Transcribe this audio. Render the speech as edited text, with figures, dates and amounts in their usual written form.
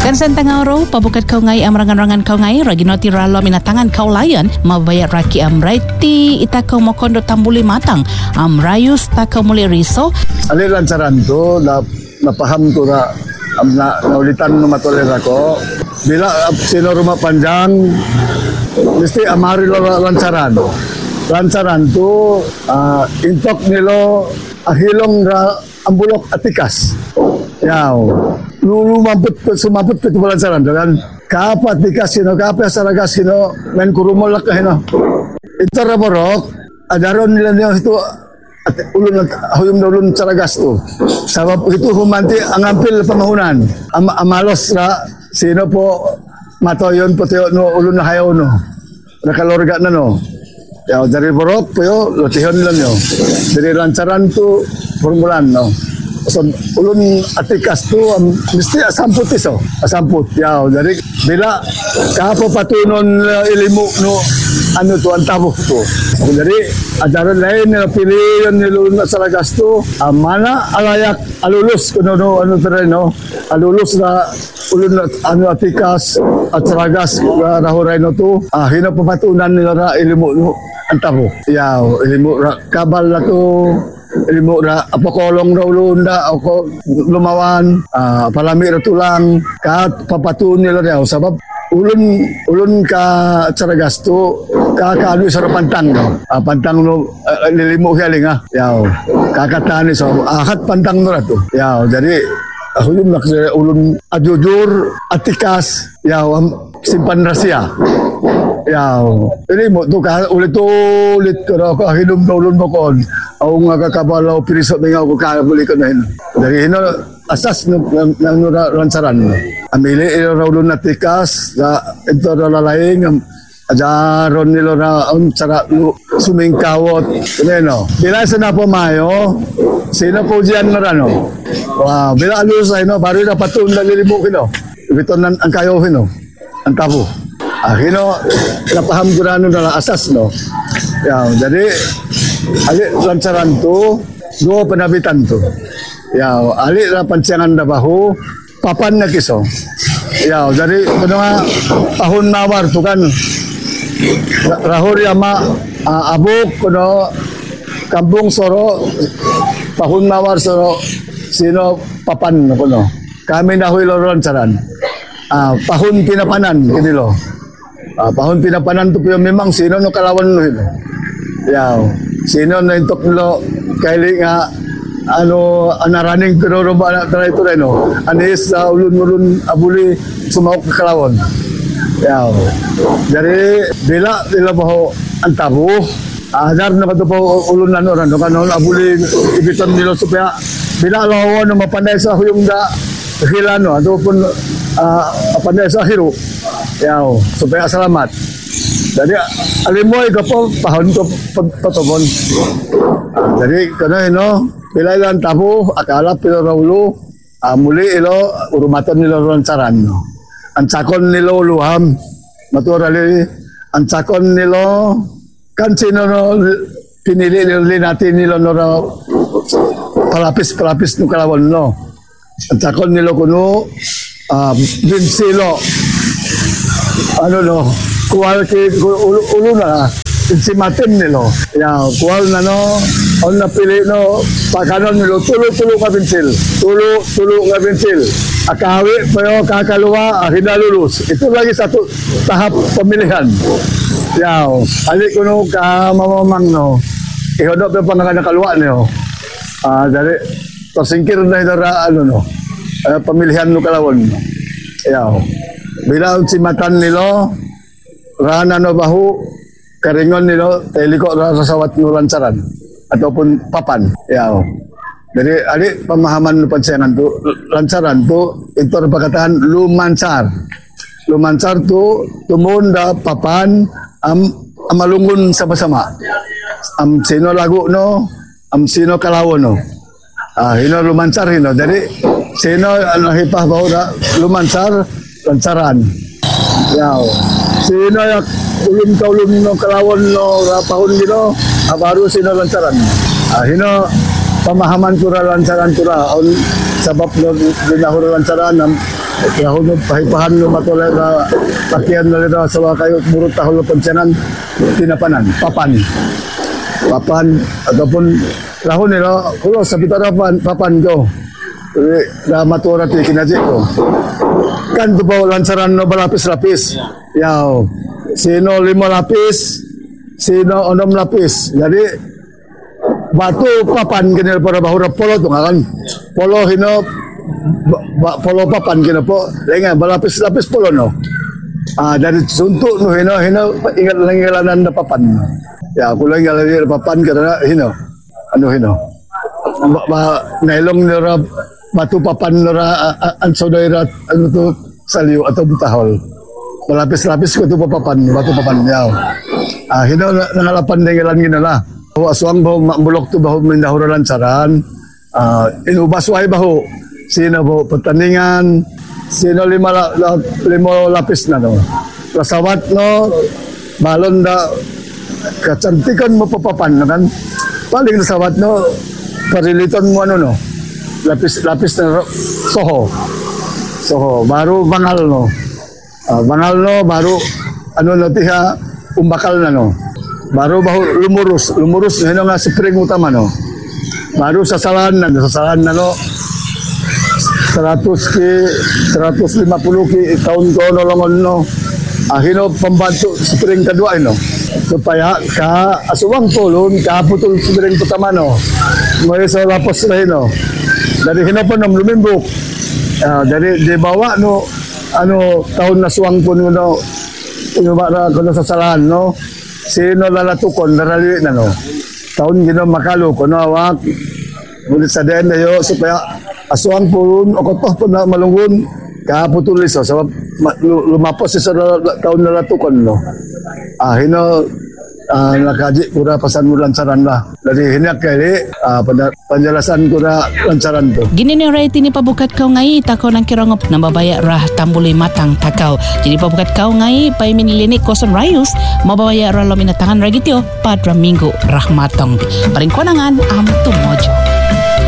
Kan sentang ro pabukat kau ngai amrangan-rangan kau ngai raginoti ralo minatangan kau layan mabayat raki amraiti ita kau mokondo tambuli matang amrayus ta kau muli riso ali lancaran tu napaham tu naulitan matolera ko bila sino rumah panjang mesti amari lo lancaran tu intok nilo ahilong ambulok atikas yaw lulu sumaput ke lancaran kan kapa atikas sino kapa saragas sino men kurumol ka hino ito raborok adaron nila itu ulun saragas tu sabab itu humanti angampil pamahunan amalos ra sino po matoyon po tayo no ulun na hayaw no nakalorga na no ya dari borok po yo lotihon nila nyo dari lancaran tu formulan no so ulun atikas tu mesti asamput ya dari bila kapo patunon ilimu no ano tu ang tabok tu jadi ajaran lain na pilihan ni ulun saragas tu mana alayak alulus kuno no ano tereno alulus na ulun ano atikas at saragas rahuray no tu hina papatunan nila na ilimu no ang tabok ya ilimu kabal na tu ilimu ra apakolong ra ulun da ako lumawan palami ra tulang kat papatun nila daw sabab ulun ka saragas tu kakanu sa pantang no pantang no lilimu hialing yaw kakatani so akat pantang no ra tu yaw jadi ulun ulun ajujur atikas yaw simpan rahasia yaw ini mo tu ka ulit ko ka hinum ka ulun mo kon aw nga kakabalaw piriso nga ko ka buli ko na hin dari hino asas ng lancaran amili ilo ulun atikas da ito lalaing ajaron nilo na cara sumingkawot no bila sana po mayo sino po diyan na rano wow bila alus ay no baru na patun na lilimu kino biton ang kayo hino ang tabo hino napaham ko na na asas no ya jadi ali lancaran tu dua penabitan tu ya ali na pansiangan na bahu papan na kiso ya jadi penunga tahun nawar tu kan rahur yama abuk kuno kampung soro tahun nawar soro sino papan kuno kami nahuy lo lancaran pahun pinapanan kini lo pahun pinapanan tu memang sino no kalawan lo ito yaw sino na intok lo kaili nga ano anaraning pero ba na try to no anis ulun abuli sumawak kalawon yaw dari bila baho antabo adar na kato po ulun ano ran kanon abuli ibiton nilo supaya bila lawo no mapanday sa huyong da hilano ato pun panday sa hiro yaw supaya salamat jadi alimoy ka po pahon ko patobon jadi kana no bila ilan tabo akala pero raulo muli ilo urumatan nilo lancaran no ang sakon nilo luham maturali ang sakon nilo kan sino no pinili natin nilo no palapis no kalawon no ang sakon nilo kuno binsilo ano no kuwal ki ulo na si matin nilo ya kuwal na no on napili no pakanon nilo tulo ka binsil tulo nga binsil akawi pero kakaluwa hinalulus ito lagi satu tahap pemilihan ya ali kuno ka mamamang no ihodop pa nakaluwa niyo dari tersingkir na idara ano no pemilihan no kalawon ya bila si matan nilo rana no bahu karingon nilo teliko rasawat no lancaran ataupun papan yaw jadi adik pemahaman pansiangan tu lancaran tu itu perkataan lumancar tu tumun da papan amalungun sama-sama sino lagu no sino kalawon no hino lumancar hino jadi sino hipah bahu da lumancar lancaran yaw sino yak ulun no kalawon no rapahun dino baru sino lancaran hino pemahaman kura lancaran kura on sabab no dinahur lancaran Kahon pahipahan no matulay na pakian na rin sa kayo burot tahol pensyanan tinapanan papan ataupun lahon nila kulo sa bitara papan ko na matura ti kinaji ko kan to ba lansaran no balapis-lapis yaw sino 5 lapis sino 6 lapis jadi batu papan kini para bahura polo tu kan polo hino polo papan kini po lengan balapis-lapis polo no dari suntuk no hino ingat langgalan na papan ya aku lang galang papan karena hino hino nailong nira batu papan nira an saudara tu saliu atau butahol balapis-lapis ko tu papan batu papan yaw hino nangalapan dengan ginala aswang bahu makbulok tu bahu mendahura lancaran inubasway bahu sino bahu pertandingan sino 5 lapis na no kasawat no balon da kecantikan mo papapan no kan paling kasawat no pariliton mo no lapis na soho baru bangal no baru no tiha umbakal na no baru bahu lumurus hino nga spring utama no baru sasalan na no 150 ki tahun ko no longon no hino pembantu spring kedua no supaya ka asuwang tulon ka putol spring utama no may sa lapos na hino dari hino po nam lumimbok dari di bawah no tahun na suwang po no inubara ko no sasalan no sino lalatukon narali na no taon gino makalo ko no awak bulit sa den dayo supaya asuang pulun o kotoh po na malungun kaputulis so sabab lumapos sa taon nalatukon no hino nakaji kura pasan mo lancaran lah dari hinak kali penjelasan kura lancaran tu gini ni rai tini pabukat kau ngai takau nang kirangop nambabaya rah tambuli matang takau jadi pabukat kau ngai pai minilini koson rayus mababaya rah lo minatangan ragityo padra minggu rahmatong paling konangan am tu mojo